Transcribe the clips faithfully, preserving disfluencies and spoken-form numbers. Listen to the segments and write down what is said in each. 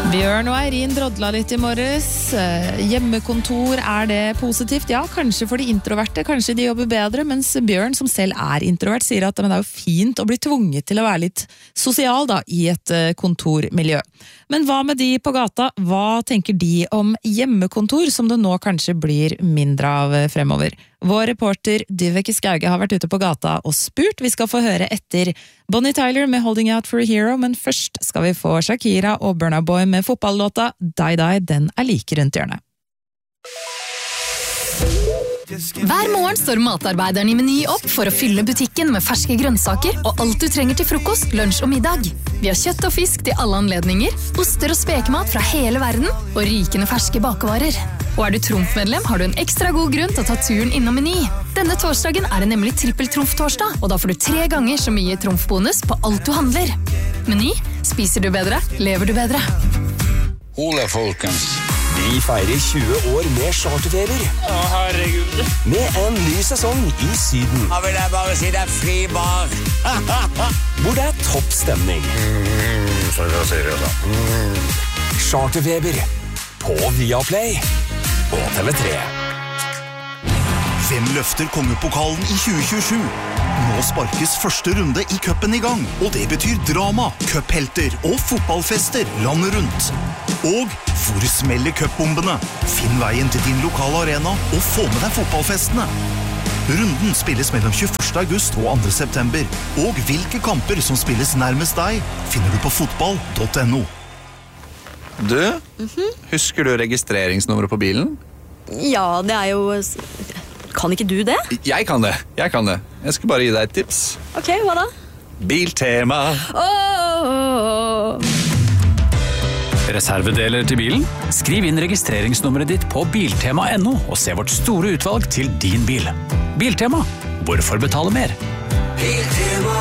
Bjørn og Eirin drodla litt i morges. Hjemmekontor, er det positivt? Ja, kanskje for de introverte, kanskje de jobber bedre, mens Bjørn, som selv er introvert, sier at det er jo fint å bli tvunget til å være litt sosial da, i et kontormiljø. Men hva med de på gata? Hva tenker de om hjemmekontor, som det nå kanskje blir mindre av fremover? Vår reporter Dyveke Skauge har vært ute på gata og spurt. Vi skal få høre etter Bonnie Tyler med Holding Out for a Hero, men først skal vi få Shakira og Burna Boy med fotballlåta Die Die, den er like rundt hjørnet. Hver morgen står matarbeideren i Meny opp for å fylle butikken med ferske grønnsaker og alt du trenger til frokost, lunsj og middag. Vi har kjøtt og fisk til alle anledninger, oster og spekemat fra hele verden og rikende ferske bakevarer. Og er du Trumf-medlem, har du en ekstra god grunn til å ta turen innom Meny. Denne torsdagen er det nemlig trippel-Trumf-torsdag, og da får du tre ganger så mye Trumf-bonus på alt du handler. Meny, spiser du bedre, lever du bedre. Hola, folkens. Vi feirer tjue år med charterfeber. Å, herregud. Med en ny sesong i Syden. Da vil jeg bare si det er fri bar. Hvor det er topp stemning. Mm, så jeg sier det da. Mm. Charterfeber på Viaplay og T V tre. Hvem løfter kongepokalen i tjue tjuesju? Nå sparkes første runde i cupen i gang, og det betyr drama, cuphelter og fotballfester landet rundt. Og hvor smeller cupbombene? Finn veien til din lokale arena og få med deg fotballfestene. Runden spilles mellom tjueførste august og andre september, og hvilke kamper som spilles nærmest deg, finner du på fotball punktum no. Du, mm-hmm. Husker du registreringsnummeret på bilen? Ja, det er jo... Kan ikke du det? Jeg kan det, jeg kan det. Jeg skal bare gi deg et tips. Ok, hva da? Biltema. Oh! Reservedeler til bilen? Skriv inn registreringsnummeret ditt på biltema punktum no og se vårt store utvalg til din bil. Biltema. Hvorfor betale mer? Biltema.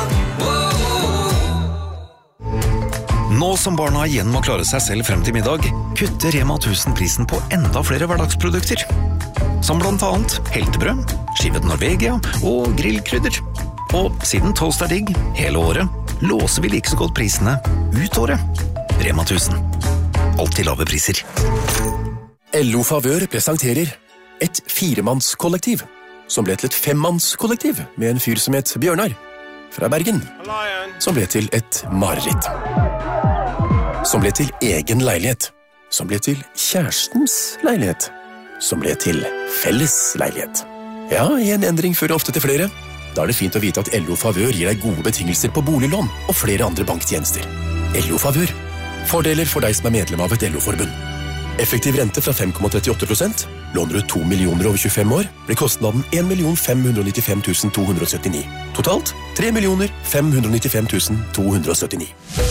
Nå som barna igjen må klare seg selv frem til middag, kutter Rema tusen prisen på enda flere hverdagsprodukter. Som blant annet heltebrød, skivet Norvegia og grillkrydder. Og siden toast er digg hele året, låser vi like så godt prisene ut året. Rema tusen. Alltid lave priser. L O Favør presenterer et firemannskollektiv, som ble til et femmannskollektiv med en fyr som het Bjørnar, fra Bergen, som ble til et mareritt. Som ble til egen leilighet, som ble til kjærestens leilighet, som ble til felles leilighet. Ja, en endring fører ofte til flere. Da er det fint å vite at L O Favør gir deg gode betingelser på boliglån og flere andre banktjenester. L O Favør. Fordeler for deg som er medlem av et L O-forbund. Effektiv rente fra fem komma trettiåtte prosent. Låner du to millioner over tjuefem år, blir kostnaden en million fem hundre og nittifem tusen to hundre og syttini. Totalt tre millioner fem hundre og nittifem tusen to hundre og syttini.